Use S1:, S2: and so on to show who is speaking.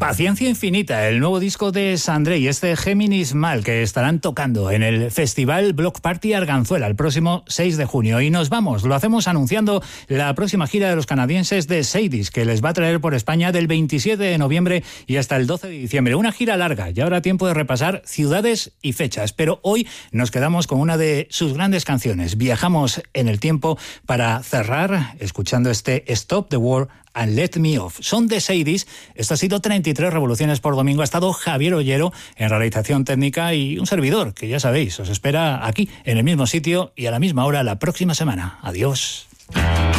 S1: Paciencia Infinita, el nuevo disco de Sandré y este Géminis Mal, que estarán tocando en el Festival Block Party Arganzuela el próximo 6 de junio. Y nos vamos, lo hacemos anunciando la próxima gira de los canadienses de Sadis, que les va a traer por España del 27 de noviembre y hasta el 12 de diciembre. Una gira larga, ya habrá tiempo de repasar ciudades y fechas, pero hoy nos quedamos con una de sus grandes canciones. Viajamos en el tiempo para cerrar escuchando este Stop the War and Let Me Off. Son de Sadis. Esto ha sido 33 revoluciones por domingo. Ha estado Javier Ollero en realización técnica y un servidor que ya sabéis, os espera aquí en el mismo sitio y a la misma hora la próxima semana. Adiós.